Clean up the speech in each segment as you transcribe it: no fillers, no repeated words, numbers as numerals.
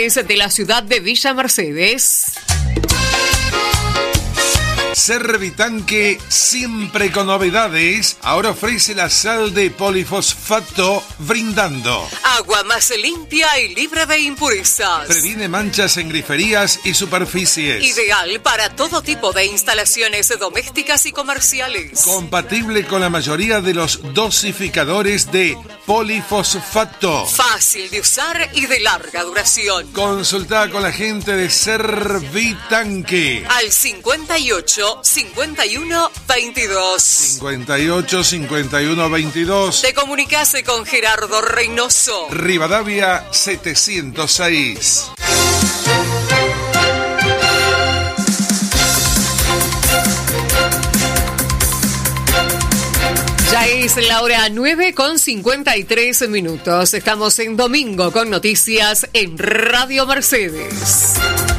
comerciales de la ciudad de Villa Mercedes. Servitanque, siempre con novedades, ahora ofrece la sal de polifosfato brindando. Agua más limpia y libre de impurezas. Previene manchas en griferías y superficies. Ideal para todo tipo de instalaciones domésticas y comerciales. Compatible con la mayoría de los dosificadores de polifosfato. Fácil de usar y de larga duración. Consulta con la gente de Servitanque. Al 58 51 22. 58 51 22. Te comunicase con Gerardo Reynoso. Rivadavia 706. Ya es la hora 9:53. Estamos en Domingo con Noticias en Radio Mercedes.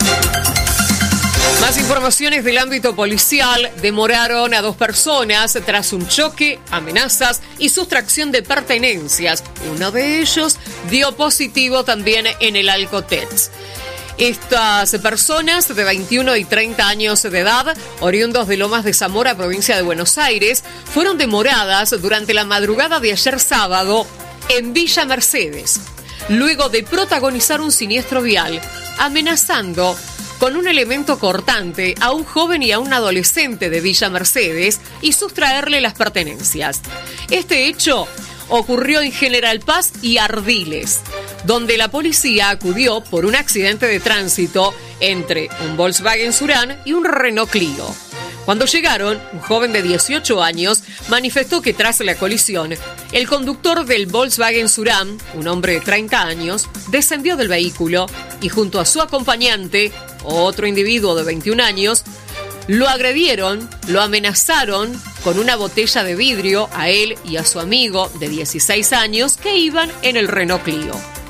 Más informaciones del ámbito policial. Demoraron a 2 personas tras un choque, amenazas y sustracción de pertenencias. Uno de ellos dio positivo también en el Alcotex. Estas personas de 21 y 30 años de edad, oriundos de Lomas de Zamora, provincia de Buenos Aires, fueron demoradas durante la madrugada de ayer sábado en Villa Mercedes, luego de protagonizar un siniestro vial, amenazando con un elemento cortante a un joven y a un adolescente de Villa Mercedes y sustraerle las pertenencias. Este hecho ocurrió en General Paz y Ardiles, donde la policía acudió por un accidente de tránsito entre un Volkswagen Surán y un Renault Clio. Cuando llegaron, un joven de 18 años manifestó que tras la colisión, el conductor del Volkswagen Surán, un hombre de 30 años, descendió del vehículo y junto a su acompañante, otro individuo de 21 años, lo agredieron, lo amenazaron con una botella de vidrio a él y a su amigo de 16 años que iban en el Renault Clio.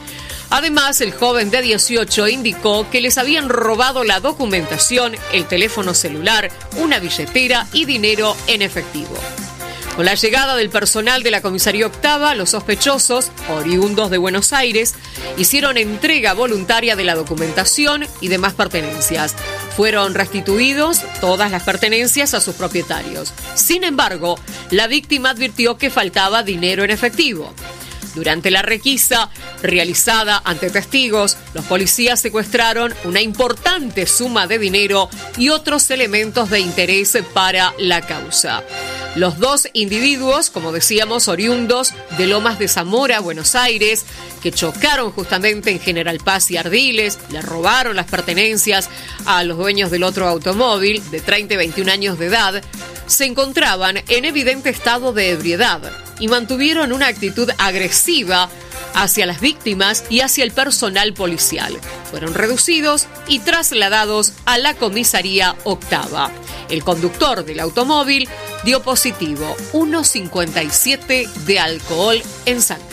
Además, el joven de 18 indicó que les habían robado la documentación, el teléfono celular, una billetera y dinero en efectivo. Con la llegada del personal de la comisaría octava, los sospechosos, oriundos de Buenos Aires, hicieron entrega voluntaria de la documentación y demás pertenencias. Fueron restituidos todas las pertenencias a sus propietarios. Sin embargo, la víctima advirtió que faltaba dinero en efectivo. Durante la requisa realizada ante testigos, los policías secuestraron una importante suma de dinero y otros elementos de interés para la causa. Los 2 individuos, como decíamos, oriundos de Lomas de Zamora, Buenos Aires, que chocaron justamente en General Paz y Ardiles, le robaron las pertenencias a los dueños del otro automóvil, de 30 y 21 años de edad, se encontraban en evidente estado de ebriedad y mantuvieron una actitud agresiva hacia las víctimas y hacia el personal policial. Fueron reducidos y trasladados a la comisaría octava. El conductor del automóvil dio positivo 1,57 de alcohol en sangre.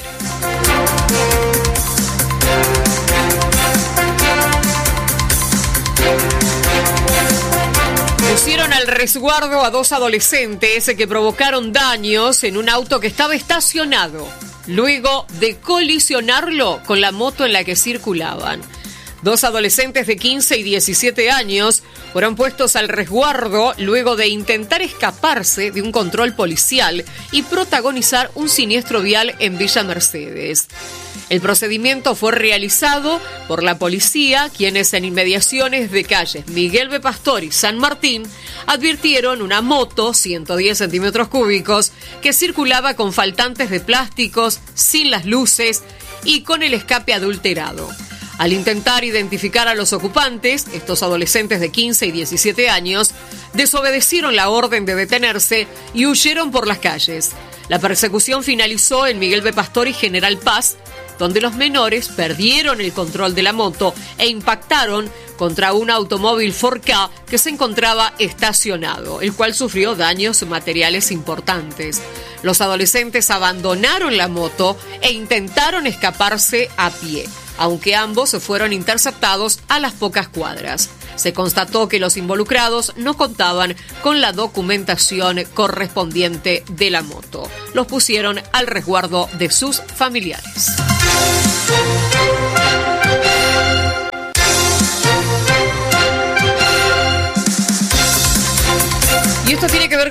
Pusieron al resguardo a 2 adolescentes que provocaron daños en un auto que estaba estacionado, luego de colisionarlo con la moto en la que circulaban. 2 adolescentes de 15 y 17 años fueron puestos al resguardo luego de intentar escaparse de un control policial y protagonizar un siniestro vial en Villa Mercedes. El procedimiento fue realizado por la policía, quienes en inmediaciones de calles Miguel B. Pastor y San Martín advirtieron una moto 110 centímetros cúbicos que circulaba con faltantes de plásticos, sin las luces y con el escape adulterado. Al intentar identificar a los ocupantes, estos adolescentes de 15 y 17 años, desobedecieron la orden de detenerse y huyeron por las calles. La persecución finalizó en Miguel B. Pastor y General Paz, donde los menores perdieron el control de la moto e impactaron contra un automóvil 4K que se encontraba estacionado, el cual sufrió daños materiales importantes. Los adolescentes abandonaron la moto e intentaron escaparse a pie, aunque ambos fueron interceptados a las pocas cuadras. Se constató que los involucrados no contaban con la documentación correspondiente de la moto. Los pusieron al resguardo de sus familiares.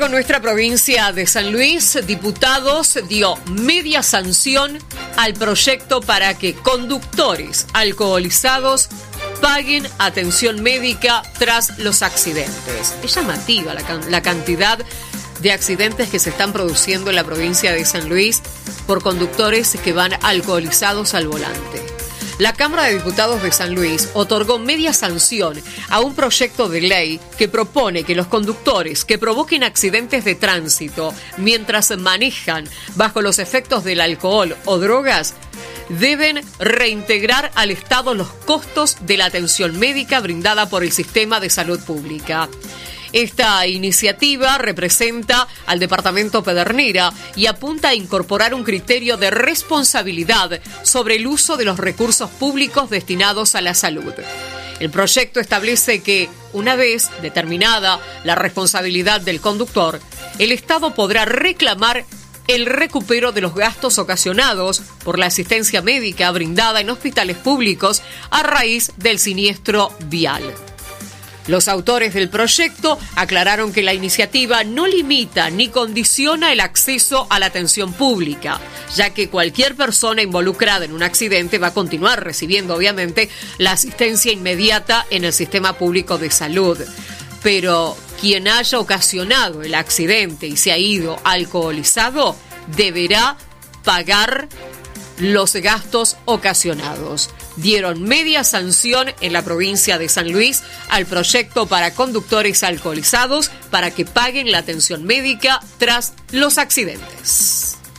embargo, en nuestra provincia de San Luis, diputados dio media sanción al proyecto para que conductores alcoholizados paguen atención médica tras los accidentes. Es llamativa la cantidad de accidentes que se están produciendo en la provincia de San Luis por conductores que van alcoholizados al volante. La Cámara de Diputados de San Luis otorgó media sanción a un proyecto de ley que propone que los conductores que provoquen accidentes de tránsito mientras manejan bajo los efectos del alcohol o drogas deben reintegrar al Estado los costos de la atención médica brindada por el sistema de salud pública. Esta iniciativa representa al departamento Pedernera y apunta a incorporar un criterio de responsabilidad sobre el uso de los recursos públicos destinados a la salud. El proyecto establece que, una vez determinada la responsabilidad del conductor, el Estado podrá reclamar el recupero de los gastos ocasionados por la asistencia médica brindada en hospitales públicos a raíz del siniestro vial. Los autores del proyecto aclararon que la iniciativa no limita ni condiciona el acceso a la atención pública, ya que cualquier persona involucrada en un accidente va a continuar recibiendo, obviamente, la asistencia inmediata en el sistema público de salud. Pero quien haya ocasionado el accidente y se ha ido alcoholizado deberá pagar los gastos ocasionados. Dieron media sanción en la provincia de San Luis al proyecto para conductores alcoholizados para que paguen la atención médica tras los accidentes.